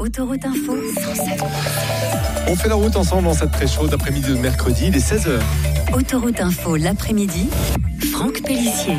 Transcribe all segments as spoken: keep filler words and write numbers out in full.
Autoroute Info cent sept. On fait la route ensemble dans cette très chaude après-midi de mercredi, il est seize heures. Autoroute Info l'après-midi, Franck Pellissier.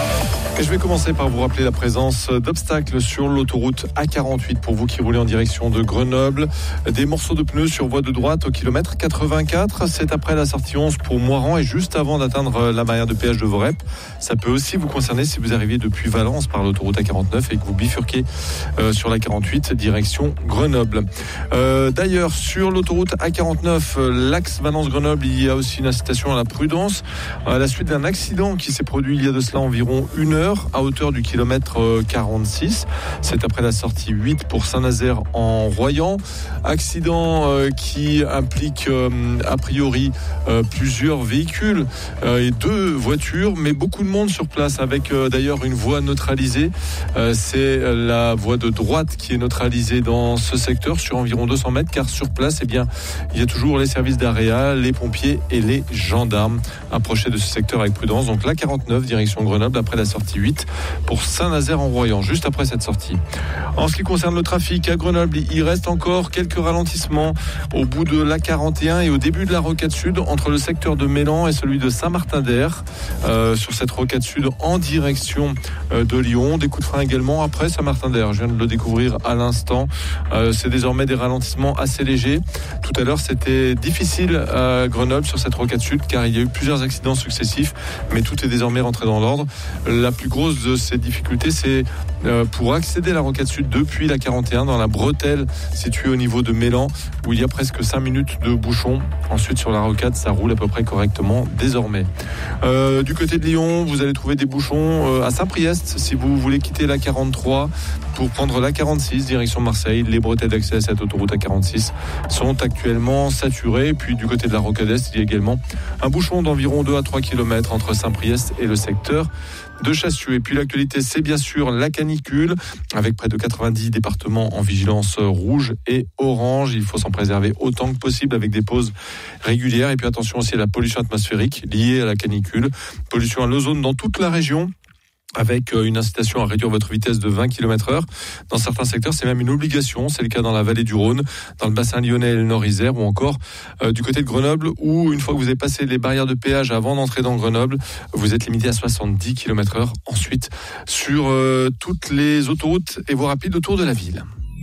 Et je vais commencer par vous rappeler la présence d'obstacles sur l'autoroute A quarante-huit pour vous qui roulez en direction de Grenoble. Des morceaux de pneus sur voie de droite au kilomètre quatre-vingt-quatre. C'est après la sortie onze pour Moirans et juste avant d'atteindre la barrière de péage de Vorep. Ça peut aussi vous concerner si vous arrivez depuis Valence par l'autoroute A quarante-neuf et que vous bifurquez euh, sur la quarante-huit direction Grenoble. Euh, d'ailleurs, sur l'autoroute A quarante-neuf, l'axe Valence-Grenoble, il y a aussi une incitation à la prudence à la suite d'un accident qui s'est produit il y a de cela environ une heure à hauteur du kilomètre quarante-six. C'est après la sortie huit pour Saint-Nazaire en Royan. Accident euh, qui implique euh, a priori euh, plusieurs véhicules euh, et deux voitures, mais beaucoup de monde sur place avec euh, d'ailleurs une voie neutralisée. Euh, c'est la voie de droite qui est neutralisée dans ce secteur sur environ deux cents mètres, car sur place, eh bien, il y a toujours les services d'Aréa, les pompiers et les gendarmes. Approchez de ce secteur avec prudence. Donc la quarante-neuf direction Grenoble après la sortie huit pour Saint-Nazaire en Royan, juste après cette sortie. En ce qui concerne le trafic à Grenoble, il reste encore quelques ralentissements au bout de l'A quarante et un et au début de la rocade sud entre le secteur de Mélan et celui de Saint-Martin-d'Air. Euh, sur cette rocade sud en direction euh, de Lyon. Des coups de frein également après Saint-Martin-d'Air. Je viens de le découvrir à l'instant. Euh, c'est désormais des ralentissements assez légers. Tout à l'heure, c'était difficile à Grenoble sur cette rocade sud car il y a eu plusieurs accidents successifs, mais tout est désormais rentré dans l'ordre. La plus grosse de ces difficultés, c'est euh, pour accéder à la rocade sud depuis la quarante et un dans la bretelle située au niveau de Mélan où il y a presque cinq minutes de bouchon. Ensuite sur la rocade, ça roule à peu près correctement désormais. Euh, du côté de Lyon, vous allez trouver des bouchons euh, à Saint-Priest si vous voulez quitter la quarante-trois pour prendre la quarante-six direction Marseille. Les bretelles d'accès à cette autoroute A quarante-six sont actuellement saturées. Et puis du côté de la rocade est, il y a également un bouchon d'environ deux à trois kilomètres entre Saint-Priest et le secteur de Chassieux. Et puis l'actualité, c'est bien sûr la canicule avec près de quatre-vingt-dix départements en vigilance rouge et orange. Il faut s'en préserver autant que possible avec des pauses régulières. Et puis attention aussi à la pollution atmosphérique liée à la canicule. Pollution à l'ozone dans toute la région, avec une incitation à réduire votre vitesse de vingt kilomètres heure. Dans certains secteurs, c'est même une obligation. C'est le cas dans la vallée du Rhône, dans le bassin lyonnais et le Nord-Isère, ou encore euh, du côté de Grenoble, où une fois que vous avez passé les barrières de péage avant d'entrer dans Grenoble, vous êtes limité à soixante-dix kilomètres heure. Ensuite, sur euh, toutes les autoroutes et voies rapides autour de la ville.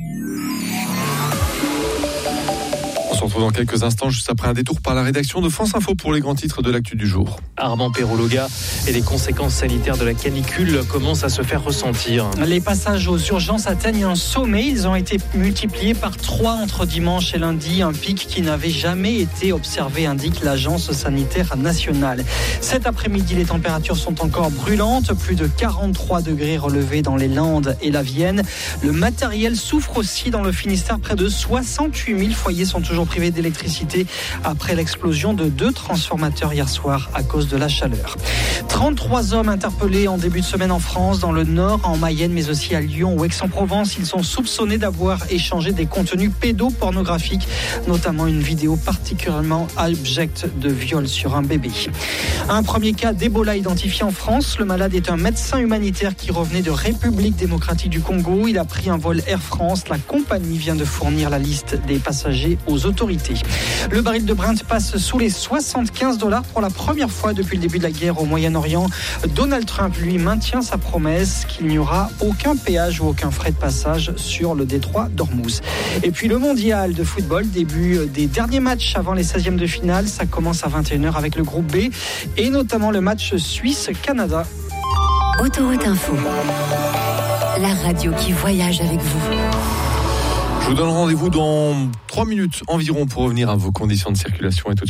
On se retrouve dans quelques instants, juste après un détour par la rédaction de France Info pour les grands titres de l'actu du jour. Armand Perrologa et les conséquences sanitaires de la canicule commencent à se faire ressentir. Les passages aux urgences atteignent un sommet. Ils ont été multipliés par trois entre dimanche et lundi. Un pic qui n'avait jamais été observé, indique l'Agence sanitaire nationale. Cet après-midi, les températures sont encore brûlantes. Plus de quarante-trois degrés relevés dans les Landes et la Vienne. Le matériel souffre aussi dans le Finistère. Près de soixante-huit mille foyers sont toujours privés d'électricité après l'explosion de deux transformateurs hier soir à cause de la chaleur. trente-trois hommes interpellés en début de semaine en France, dans le Nord, en Mayenne, mais aussi à Lyon ou Aix-en-Provence. Ils sont soupçonnés d'avoir échangé des contenus pédopornographiques, notamment une vidéo particulièrement abjecte de viol sur un bébé. Un premier cas d'Ebola identifié en France. Le malade est un médecin humanitaire qui revenait de République démocratique du Congo. Il a pris un vol Air France. La compagnie vient de fournir la liste des passagers aux autorités. Le baril de Brent passe sous les soixante-quinze dollars pour la première fois depuis le début de la guerre au Moyen-Orient. Donald Trump, lui, maintient sa promesse qu'il n'y aura aucun péage ou aucun frais de passage sur le détroit d'Ormuz. Et puis le mondial de football, début des derniers matchs avant les seizièmes de finale. Ça commence à vingt et une heures avec le groupe B et notamment le match Suisse-Canada. Autoroute Info, la radio qui voyage avec vous. Je vous donne rendez-vous dans trois minutes environ pour revenir à vos conditions de circulation et tout de suite.